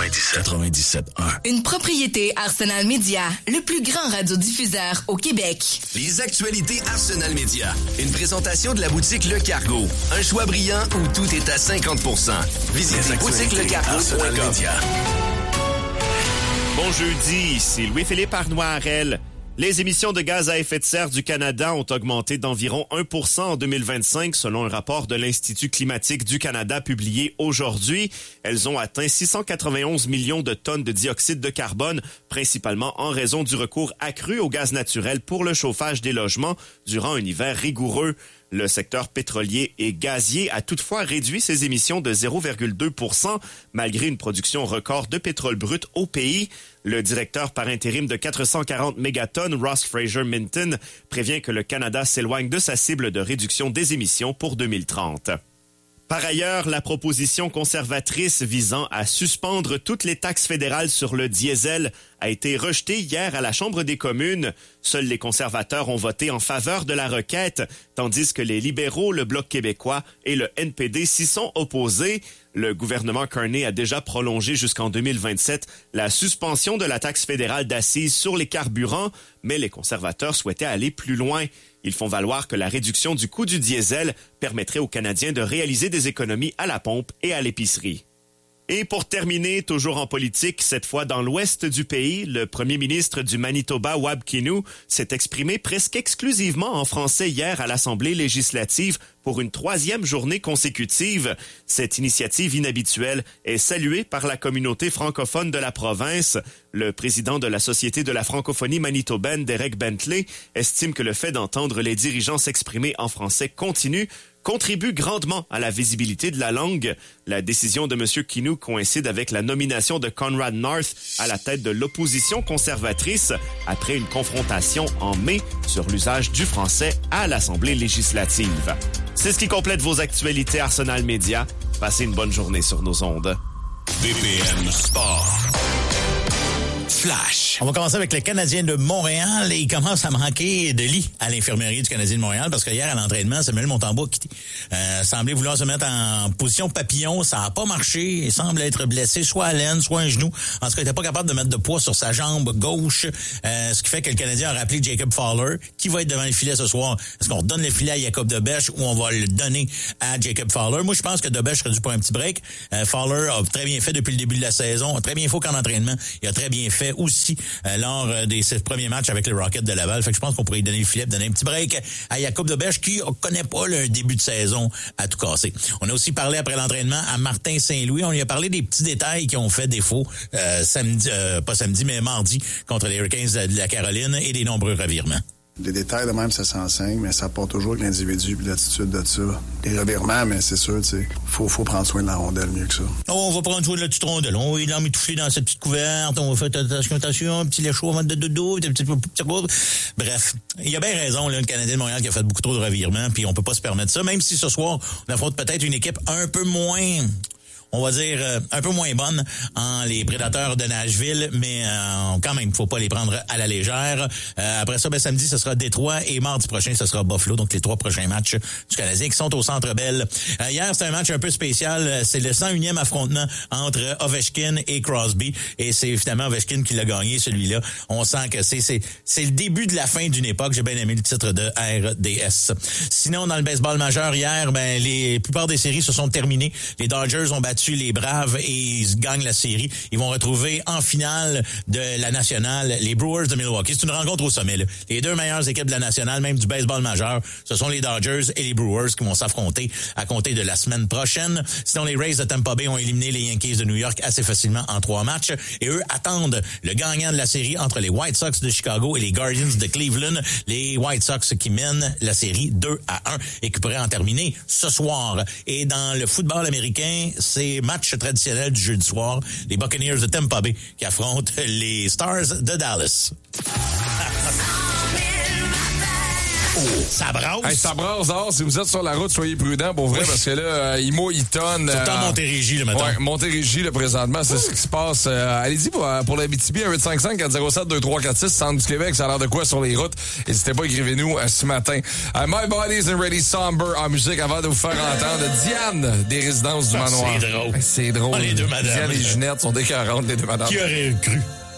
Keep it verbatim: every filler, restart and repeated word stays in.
quatre-vingt-dix-sept quatre-vingt-dix-sept un. Une propriété Arsenal Media, le plus grand radiodiffuseur au Québec. Les actualités Arsenal Media. Une présentation de la boutique Le Cargo. Un choix brillant où tout est à cinquante pour cent. Visitez boutique le cargo point com. Bon jeudi, c'est Louis-Philippe Arnoirel. Les émissions de gaz à effet de serre du Canada ont augmenté d'environ un pour cent en deux mille vingt-cinq selon un rapport de l'Institut climatique du Canada publié aujourd'hui. Elles ont atteint six cent quatre-vingt-onze millions de tonnes de dioxyde de carbone, principalement en raison du recours accru au gaz naturel pour le chauffage des logements durant un hiver rigoureux. Le secteur pétrolier et gazier a toutefois réduit ses émissions de zéro virgule deux pour cent malgré une production record de pétrole brut au pays. Le directeur par intérim de quatre cent quarante mégatonnes, Ross Fraser-Minton, prévient que le Canada s'éloigne de sa cible de réduction des émissions pour deux mille trente. Par ailleurs, la proposition conservatrice visant à suspendre toutes les taxes fédérales sur le diesel a été rejetée hier à la Chambre des communes. Seuls les conservateurs ont voté en faveur de la requête, tandis que les libéraux, le Bloc québécois et le N P D s'y sont opposés. Le gouvernement Carney a déjà prolongé jusqu'en deux mille vingt-sept la suspension de la taxe fédérale d'assises sur les carburants, mais les conservateurs souhaitaient aller plus loin. Ils font valoir que la réduction du coût du diesel permettrait aux Canadiens de réaliser des économies à la pompe et à l'épicerie. Et pour terminer, toujours en politique, cette fois dans l'ouest du pays, le premier ministre du Manitoba, Wab Kinew, s'est exprimé presque exclusivement en français hier à l'Assemblée législative pour une troisième journée consécutive. Cette initiative inhabituelle est saluée par la communauté francophone de la province. Le président de la Société de la francophonie manitobaine, Derek Bentley, estime que le fait d'entendre les dirigeants s'exprimer en français continu contribue grandement à la visibilité de la langue. La décision de M. Kinew coïncide avec la nomination de Conrad North à la tête de l'opposition conservatrice après une confrontation en mai sur l'usage du français à l'Assemblée législative. C'est ce qui complète vos actualités Arsenal Media. Passez une bonne journée sur nos ondes. B P M Sport. Flash. On va commencer avec le Canadien de Montréal et il commence à manquer de lit à l'infirmerie du Canadien de Montréal parce que hier à l'entraînement, Samuel Montembeault qui euh, semblait vouloir se mettre en position papillon. Ça n'a pas marché. Il semble être blessé soit à l'aine, soit un genou. En tout cas, il n'était pas capable de mettre de poids sur sa jambe gauche, euh, ce qui fait que le Canadien a rappelé Jacob Fowler qui va être devant le filet ce soir. Est-ce qu'on donne le filet à Jacob Debèche ou on va le donner à Jacob Fowler? Moi, je pense que Debèche serait dû pour un petit break. Euh, Fowler a très bien fait depuis le début de la saison, a très bien fait au camp d'entraînement. Il a très bien fait aussi euh, lors euh, des ses premiers matchs avec le Rocket de Laval. Fait que je pense qu'on pourrait lui donner le filet, donner un petit break à Jacob Debèche qui ne connaît pas le début de saison à tout casser. On a aussi parlé après l'entraînement à Martin Saint-Louis. On lui a parlé des petits détails qui ont fait défaut euh, samedi, euh, pas samedi, mais mardi contre les Hurricanes de la Caroline et des nombreux revirements. Les détails de même, ça s'enseigne, mais ça part toujours avec l'individu et l'attitude de ça. Les revirements, mais c'est sûr, tu sais, faut, faut prendre soin de la rondelle mieux que ça. Oh, on va prendre soin de la petite rondelle. On va l'emmitoufler dans cette petite couverte. On va faire attention, attention, un petit lait chaud avant de dodo, un petit peu bref, il y a bien raison, là, le Canadien de Montréal qui a fait beaucoup trop de revirements, puis on peut pas se permettre ça, même si ce soir, on affronte peut-être une équipe un peu moins... on va dire, euh, un peu moins bonne en les Prédateurs de Nashville, mais euh, quand même, faut pas les prendre à la légère. Euh, après ça, ben, samedi, ce sera Détroit et mardi prochain, ce sera Buffalo, donc les trois prochains matchs du Canadien qui sont au Centre Bell. Euh, hier, c'était un match un peu spécial. C'est le cent unième affrontement entre Ovechkin et Crosby, et c'est finalement Ovechkin qui l'a gagné, celui-là. On sent que c'est c'est c'est le début de la fin d'une époque. J'ai bien aimé le titre de R D S. Sinon, dans le baseball majeur, hier, ben les plupart des séries se sont terminées. Les Dodgers ont battu les Braves et ils gagnent la série. Ils vont retrouver en finale de la nationale les Brewers de Milwaukee. C'est une rencontre au sommet, là. Les deux meilleures équipes de la nationale, même du baseball majeur, ce sont les Dodgers et les Brewers qui vont s'affronter à compter de la semaine prochaine. Sinon, les Rays de Tampa Bay ont éliminé les Yankees de New York assez facilement en trois matchs et eux attendent le gagnant de la série entre les White Sox de Chicago et les Guardians de Cleveland. Les White Sox qui mènent la série deux à un et qui pourraient en terminer ce soir. Et dans le football américain, c'est match traditionnel du jeudi soir, les Buccaneers de Tampa Bay qui affrontent les Stars de Dallas. Ça brasse. Hey, ça brasse dehors. Si vous êtes sur la route, soyez prudents, pour vrai, oui. parce que là, euh, il mouille, il tonne. Surtout en Montérégie, le matin. Ouais, Montérégie, là, présentement, c'est ce qui se passe. Euh, allez-y pour, pour la B T B, un huit cinq cinq quatre zéro sept deux trois quatre six, centre du Québec. Ça a l'air de quoi sur les routes? N'hésitez pas, écrivez-nous euh, ce matin. Uh, My Body Isn't Ready Somber en musique avant de vous faire entendre Diane des Résidences du Manoir. C'est drôle. C'est drôle. Oh, les deux madames. Diane et Ginette sont déclarantes, les deux madames. Qui aurait cru?